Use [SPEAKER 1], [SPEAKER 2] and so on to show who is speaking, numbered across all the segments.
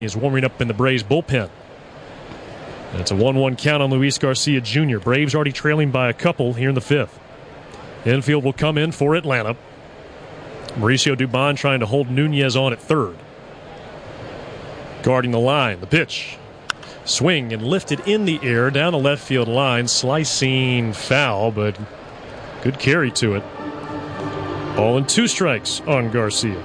[SPEAKER 1] is warming up in the Braves bullpen. And it's a 1-1 count on Luis Garcia Jr. Braves already trailing by a couple here in the fifth. Infield will come in for Atlanta. Mauricio Dubon trying to hold Nunez on at third. Guarding the line, the pitch. Swing and lifted in the air down the left field line. Slicing foul, but good carry to it. Ball and 2 strikes on Garcia.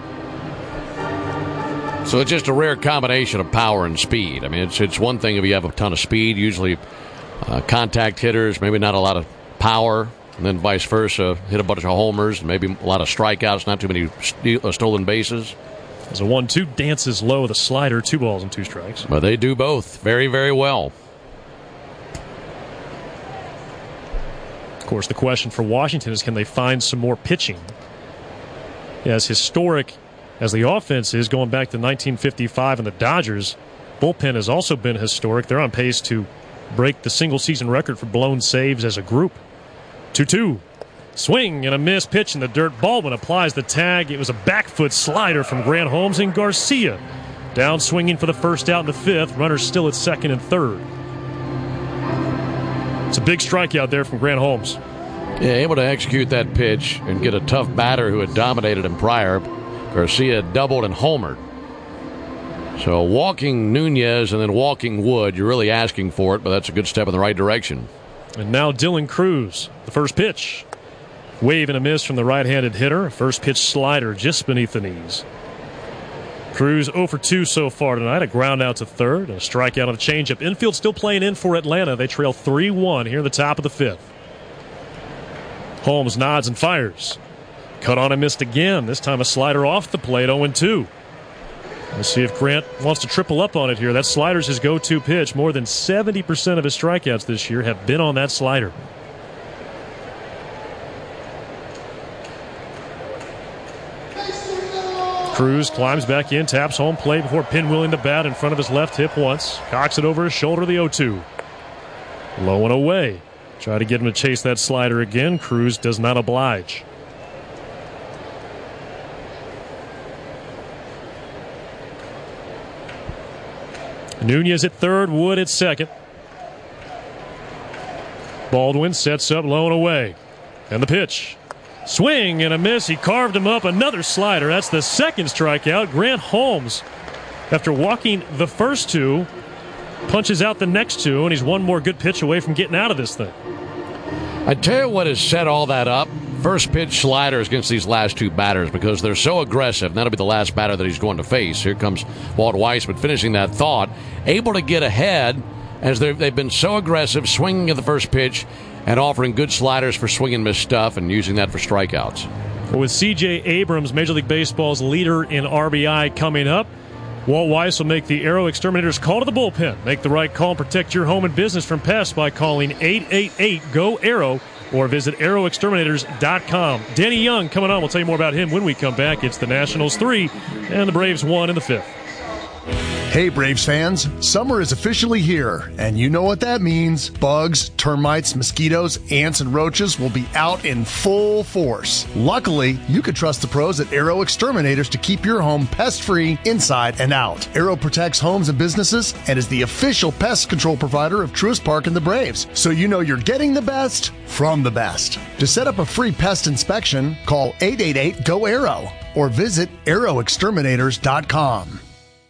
[SPEAKER 2] So it's just a rare combination of power and speed. I mean, it's one thing if you have a ton of speed, usually contact hitters, maybe not a lot of power, and then vice versa, hit a bunch of homers, maybe a lot of strikeouts, not too many stolen bases.
[SPEAKER 1] As a 1-2 dances low with a slider, 2 balls and 2 strikes.
[SPEAKER 2] But they do both very, very well.
[SPEAKER 1] Of course, the question for Washington is, can they find some more pitching? As historic as the offense is, going back to 1955 and the Dodgers, bullpen has also been historic. They're on pace to break the single-season record for blown saves as a group. 2-2. Swing and a missed pitch in the dirt. Baldwin applies the tag. It was a back foot slider from Grant Holmes, and Garcia down swinging for the first out in the fifth. Runners still at second and third. It's a big strikeout there from Grant Holmes.
[SPEAKER 2] Yeah, able to execute that pitch and get a tough batter who had dominated him prior. Garcia doubled and homered. So walking Nunez and then walking Wood, you're really asking for it, but that's a good step in the right direction.
[SPEAKER 1] And now Dylan Cruz, the first pitch. Wave and a miss from the right-handed hitter. First pitch slider just beneath the knees. Cruz 0 for 2 so far tonight. A ground out to third and a strikeout on a changeup. Infield still playing in for Atlanta. They trail 3-1 here in the top of the fifth. Holmes nods and fires. Cut on and missed again. This time a slider off the plate, 0-2. Let's see if Grant wants to triple up on it here. That slider's his go-to pitch. More than 70% of his strikeouts this year have been on that slider. Cruz climbs back in, taps home plate before pinwheeling the bat in front of his left hip once. Cocks it over his shoulder, the 0-2. Low and away. Try to get him to chase that slider again. Cruz does not oblige. Nunez at third, Wood at second. Baldwin sets up low and away. And the pitch. Swing and a miss. He carved him up. Another slider. That's the second strikeout. Grant Holmes, after walking the first 2, punches out the next 2, and he's one more good pitch away from getting out of this thing.
[SPEAKER 2] I tell you what has set all that up. First pitch sliders against these last 2 batters because they're so aggressive. And that'll be the last batter that he's going to face. Here comes Walt Weissman finishing that thought. Able to get ahead as they've been so aggressive, swinging at the first pitch and offering good sliders for swing and miss stuff and using that for strikeouts.
[SPEAKER 1] Well, with C.J. Abrams, Major League Baseball's leader in RBI, coming up, Walt Weiss will make the Aero Exterminators call to the bullpen. Make the right call and protect your home and business from pests by calling 888-GO-AERO or visit aeroexterminators.com. Danny Young coming on. We'll tell you more about him when we come back. It's the Nationals 3 and the Braves 1 in the fifth.
[SPEAKER 3] Hey Braves fans, summer is officially here, and you know what that means. Bugs, termites, mosquitoes, ants, and roaches will be out in full force. Luckily, you can trust the pros at Aero Exterminators to keep your home pest-free inside and out. Aero protects homes and businesses and is the official pest control provider of Truist Park and the Braves, so you know you're getting the best from the best. To set up a free pest inspection, call 888-GO-AERO or visit aeroexterminators.com.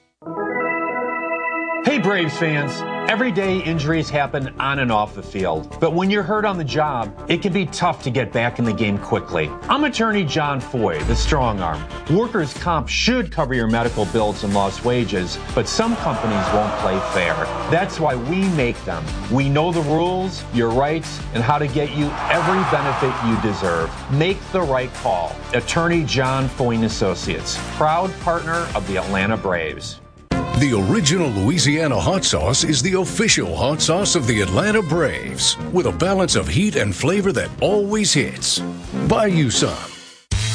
[SPEAKER 4] Hey Braves fans, every day injuries happen on and off the field, but when you're hurt on the job, it can be tough to get back in the game quickly. I'm attorney John Foy, the strong arm. Workers' comp should cover your medical bills and lost wages, but some companies won't play fair. That's why we make them. We know the rules, your rights, and how to get you every benefit you deserve. Make the right call. Attorney John Foy & Associates, proud partner of the Atlanta Braves.
[SPEAKER 5] The original Louisiana hot sauce is the official hot sauce of the Atlanta Braves, with a balance of heat and flavor that always hits. Buy you some.